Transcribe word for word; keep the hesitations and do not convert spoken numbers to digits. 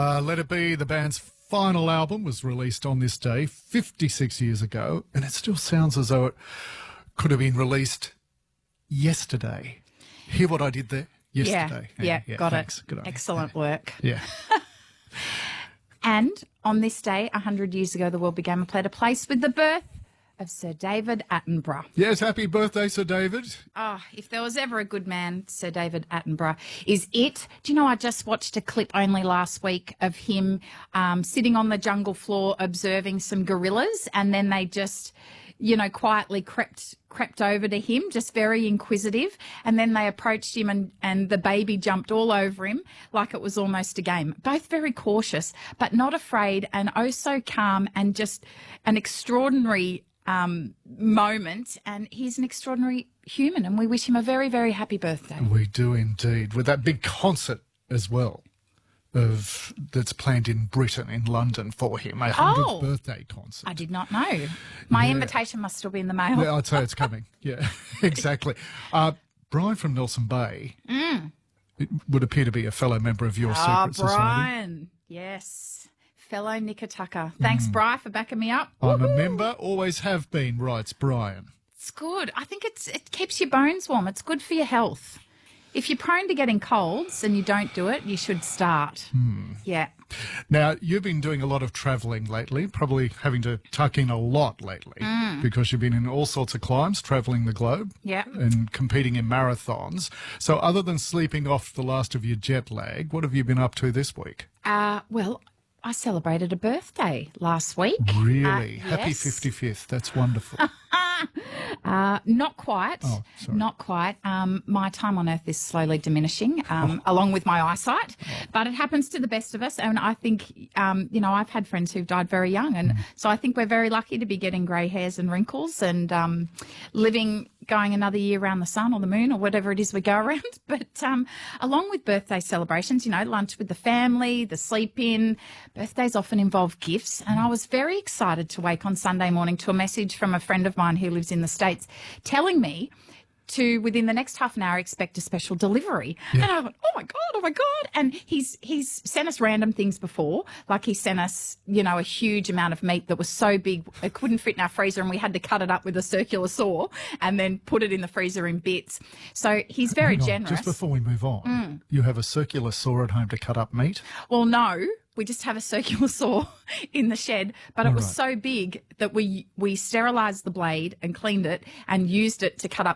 Uh, Let It Be, the band's final album, was released on this day fifty-six years ago, and it still sounds as though it could have been released yesterday. Hear what I did there? Yesterday. Yeah, yeah, yeah got thanks. it. Good on you. Excellent work. Yeah. And on this day, one hundred years ago, the world began to play a place with the birth of Sir David Attenborough. Yes, happy birthday, Sir David. Oh, if there was ever a good man, Sir David Attenborough is it. Do you know, I just watched a clip only last week of him um, sitting on the jungle floor observing some gorillas, and then they just, you know, quietly crept crept over to him, just very inquisitive, and then they approached him and, and the baby jumped all over him like it was almost a game. Both very cautious, but not afraid, and oh so calm, and just an extraordinary um, moment. And he's an extraordinary human, and we wish him a very, very happy birthday. We do indeed, with that big concert as well of that's planned in Britain, in London, for him, a hundredth Oh. birthday concert. I did not know. My Yeah. invitation must still be in the mail. Yeah, I'd say it's coming. Yeah, exactly. Uh, Brian from Nelson Bay, Mm. it would appear to be a fellow member of your Ah, secret society. Brian. Yes. Fellow Nickatucker. Thanks, Brian, for backing me up. I'm a Woohoo. member, always have been, writes Brian. It's good. I think it's it keeps your bones warm. It's good for your health. If you're prone to getting colds and you don't do it, you should start. Yeah. Now, you've been doing a lot of travelling lately, probably having to tuck in a lot lately because you've been in all sorts of climes, travelling the globe Yeah. and competing in marathons. So other than sleeping off the last of your jet lag, what have you been up to this week? Uh, well, I celebrated a birthday last week. Really? Uh, Happy yes. fifty-fifth. That's wonderful. Uh, not quite. Oh, sorry. Not quite. Um, my time on Earth is slowly diminishing, um, Oh. along with my eyesight. But it happens to the best of us. And I think, um, you know, I've had friends who've died very young. And Mm. so I think we're very lucky to be getting grey hairs and wrinkles and um, living, going another year around the sun or the moon or whatever it is we go around. But um, along with birthday celebrations, you know, lunch with the family, the sleep in, birthdays often involve gifts. And I was very excited to wake on Sunday morning to a message from a friend of mine who lives in the States telling me to, within the next half an hour, expect a special delivery. And I went, oh my God, oh my God. And he's he's sent us random things before. Like he sent us, you know, a huge amount of meat that was so big it couldn't fit in our freezer, and we had to cut it up with a circular saw and then put it in the freezer in bits. So he's very Hang on, generous. Just before we move on, you have a circular saw at home to cut up meat? Well, no, we just have a circular saw in the shed, but it All was right. so big that we we sterilised the blade and cleaned it and used it to cut up